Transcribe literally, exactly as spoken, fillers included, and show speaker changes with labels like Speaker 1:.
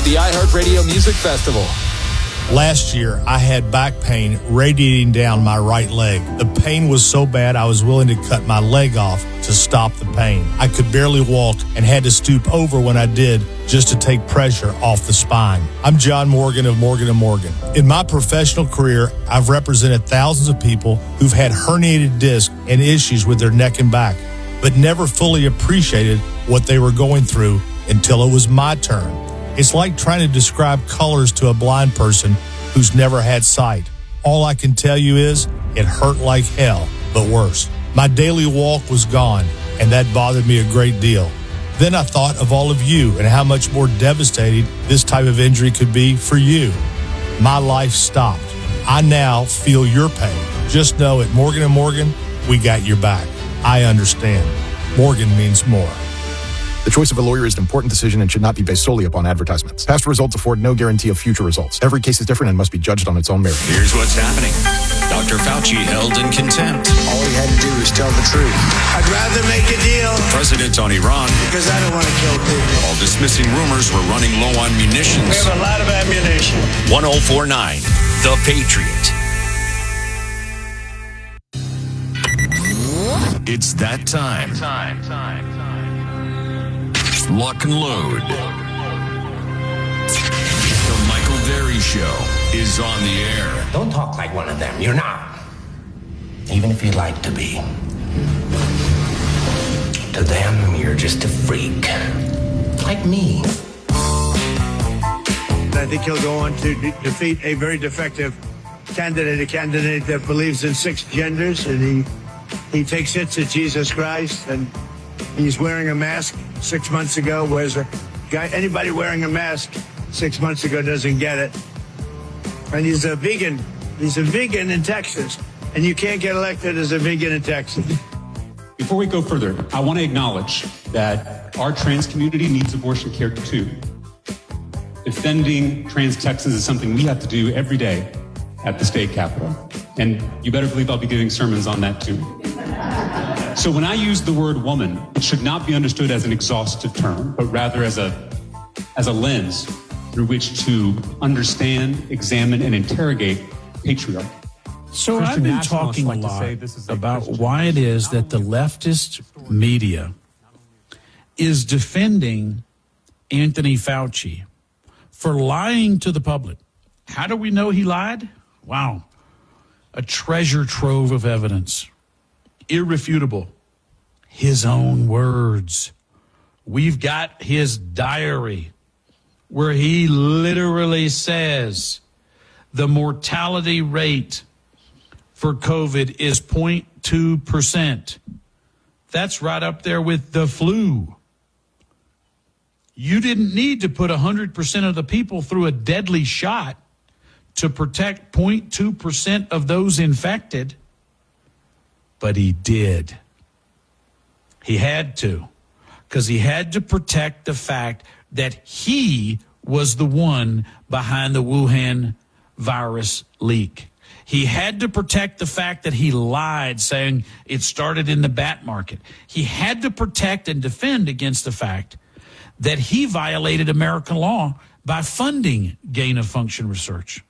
Speaker 1: the iHeartRadio Music Festival.
Speaker 2: Last year, I had back pain radiating down my right leg. The pain was so bad I was willing to cut my leg off to stop the pain. I could barely walk and had to stoop over when I did just to take pressure off the spine. I'm John Morgan of Morgan and Morgan. In my professional career, I've represented thousands of people who've had herniated discs and issues with their neck and back, but never fully appreciated what they were going through until it was my turn. It's like trying to describe colors to a blind person who's never had sight. All I can tell you is it hurt like hell, but worse. My daily walk was gone, and that bothered me a great deal. Then I thought of all of you and how much more devastating this type of injury could be for you. My life stopped. I now feel your pain. Just know at Morgan and Morgan, we got your back. I understand. Morgan means more.
Speaker 3: The choice of a lawyer is an important decision and should not be based solely upon advertisements. Past results afford no guarantee of future results. Every case is different and must be judged on its own merit.
Speaker 4: Here's what's happening. Doctor Fauci held in contempt.
Speaker 5: All he had to do was tell the truth.
Speaker 6: I'd rather make a deal.
Speaker 4: President on Iran.
Speaker 6: Because I don't want to kill people.
Speaker 4: While dismissing rumors we're running low on munitions.
Speaker 6: We have a lot of ammunition.
Speaker 4: one oh four point nine, The Patriot. It's that time. Time, time, time. Lock and load. The Michael Berry Show is on the air.
Speaker 7: Don't talk like one of them. You're not. Even if you'd like to be. To them, you're just a freak. Like me.
Speaker 6: I think he'll go on to de- defeat a very defective candidate, a candidate that believes in six genders, and he he takes hits at Jesus Christ, and he's wearing a mask six months ago, whereas a guy, anybody wearing a mask six months ago doesn't get it. And he's a vegan. He's a vegan in Texas, and you can't get elected as a vegan in Texas.
Speaker 8: Before we go further, I want to acknowledge that our trans community needs abortion care too. Defending trans Texans is something we have to do every day at the state capitol. And you better believe I'll be giving sermons on that too. So when I use the word woman, it should not be understood as an exhaustive term, but rather as a as a lens through which to understand, examine, and interrogate patriarchy.
Speaker 9: So I've been talking a lot about why it is that the leftist media is defending Anthony Fauci for lying to the public. How do we know he lied? Wow. A treasure trove of evidence. Irrefutable. His own words. We've got his diary where he literally says the mortality rate for COVID is zero point two percent. That's right up there with the flu. You didn't need to put one hundred percent of the people through a deadly shot to protect zero point two percent of those infected. But he did. He had to, because he had to protect the fact that he was the one behind the Wuhan virus leak. He had to protect the fact that he lied, saying it started in the bat market. He had to protect and defend against the fact that he violated American law by funding gain-of-function research.